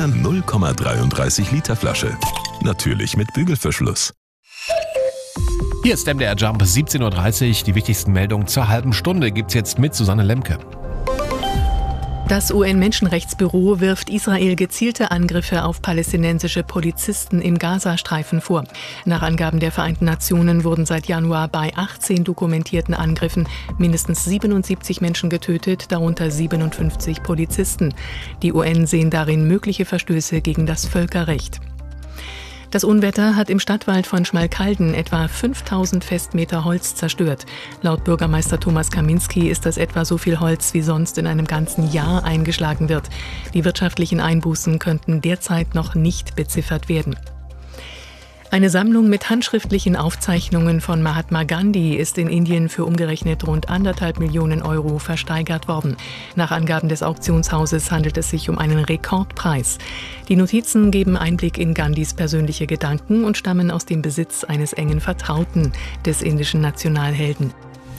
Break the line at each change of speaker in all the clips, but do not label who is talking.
kleinen 0,33 Liter Flasche. Natürlich mit Bügelverschluss.
Hier ist MDR Jump, 17.30 Uhr. Die wichtigsten Meldungen zur halben Stunde gibt's jetzt mit Susanne Lemke.
Das UN-Menschenrechtsbüro wirft Israel gezielte Angriffe auf palästinensische Polizisten im Gazastreifen vor. Nach Angaben der Vereinten Nationen wurden seit Januar bei 18 dokumentierten Angriffen mindestens 77 Menschen getötet, darunter 57 Polizisten. Die UN sehen darin mögliche Verstöße gegen das Völkerrecht. Das Unwetter hat im Stadtwald von Schmalkalden etwa 5000 Festmeter Holz zerstört. Laut Bürgermeister Thomas Kaminski ist das etwa so viel Holz, wie sonst in einem ganzen Jahr eingeschlagen wird. Die wirtschaftlichen Einbußen könnten derzeit noch nicht beziffert werden. Eine Sammlung mit handschriftlichen Aufzeichnungen von Mahatma Gandhi ist in Indien für umgerechnet rund 1,5 Millionen Euro versteigert worden. Nach Angaben des Auktionshauses handelt es sich um einen Rekordpreis. Die Notizen geben Einblick in Gandhis persönliche Gedanken und stammen aus dem Besitz eines engen Vertrauten des indischen Nationalhelden.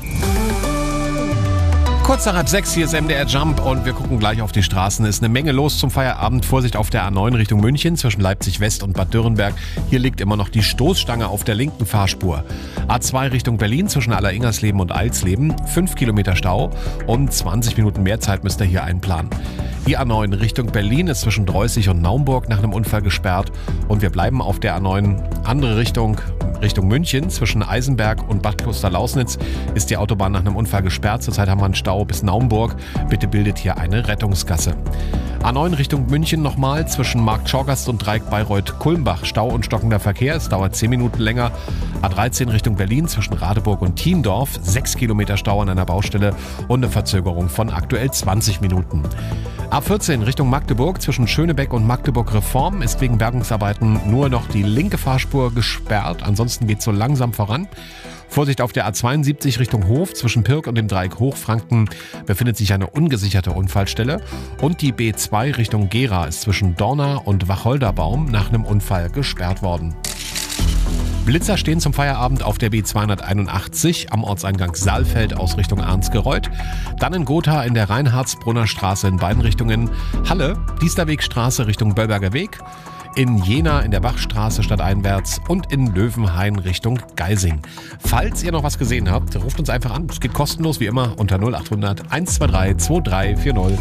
Kurz nach halb 6, hier ist MDR Jump und wir gucken gleich auf die Straßen. Es ist eine Menge los zum Feierabend. Vorsicht auf der A9 Richtung München zwischen Leipzig West und Bad Dürrenberg. Hier liegt immer noch die Stoßstange auf der linken Fahrspur. A2 Richtung Berlin zwischen Alleringersleben und Eilsleben. 5 Kilometer Stau und 20 Minuten mehr Zeit müsst ihr hier einplanen. Die A9 Richtung Berlin ist zwischen Dreußig und Naumburg nach einem Unfall gesperrt. Und wir bleiben auf der A9 andere Richtung München. Zwischen Eisenberg und Bad Klosterlausnitz ist die Autobahn nach einem Unfall gesperrt. Zurzeit haben wir einen Stau bis Naumburg. Bitte bildet hier eine Rettungsgasse. A9 Richtung München nochmal zwischen Marktschorgast und Dreieck Bayreuth-Kulmbach. Stau und stockender Verkehr. Es dauert 10 Minuten länger. A13 Richtung Berlin zwischen Radeburg und Thiendorf. 6 Kilometer Stau an einer Baustelle und eine Verzögerung von aktuell 20 Minuten. A14 Richtung Magdeburg zwischen Schönebeck und Magdeburg Reform ist wegen Bergungsarbeiten nur noch die linke Fahrspur gesperrt. Ansonsten geht es so langsam voran. Vorsicht auf der A72 Richtung Hof zwischen Pirk und dem Dreieck Hochfranken befindet sich eine ungesicherte Unfallstelle. Und die B2 Richtung Gera ist zwischen Dorna und Wacholderbaum nach einem Unfall gesperrt worden. Blitzer stehen zum Feierabend auf der B281 am Ortseingang Saalfeld aus Richtung Arnsgereuth. Dann in Gotha in der Reinhardsbrunner Straße in beiden Richtungen. Halle, Diesterwegstraße Richtung Böllberger Weg. In Jena in der Bachstraße stadteinwärts und in Löwenhain Richtung Geising. Falls ihr noch was gesehen habt, ruft uns einfach an. Es geht kostenlos wie immer unter 0800 123 2340.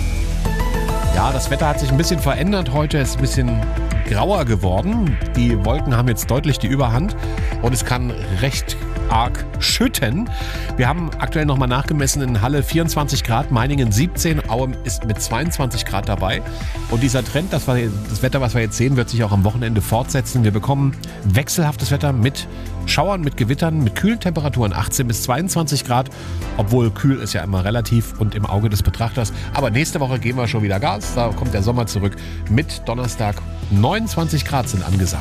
Ja, das Wetter hat sich ein bisschen verändert heute. Es ist ein bisschen grauer geworden. Die Wolken haben jetzt deutlich die Überhand und es kann recht arg schütten. Wir haben aktuell nochmal nachgemessen in Halle 24 Grad, Meiningen 17, Aue ist mit 22 Grad dabei. Und dieser Trend, das Wetter, was wir jetzt sehen, wird sich auch am Wochenende fortsetzen. Wir bekommen wechselhaftes Wetter mit Schauern, mit Gewittern, mit kühlen Temperaturen 18 bis 22 Grad. Obwohl kühl ist ja immer relativ und im Auge des Betrachters. Aber nächste Woche geben wir schon wieder Gas. Da kommt der Sommer zurück. Mit Donnerstag 29 Grad sind angesagt.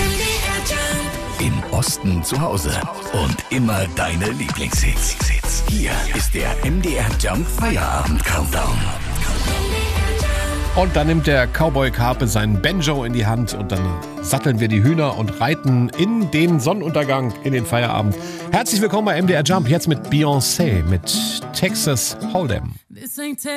Im Osten zu Hause und immer deine Lieblingshits. Hier ist der MDR Jump Feierabend Countdown.
Und dann nimmt der Cowboy Carpe seinen Banjo in die Hand und dann satteln wir die Hühner und reiten in den Sonnenuntergang, in den Feierabend. Herzlich willkommen bei MDR Jump, jetzt mit Beyoncé, mit Texas Hold'em.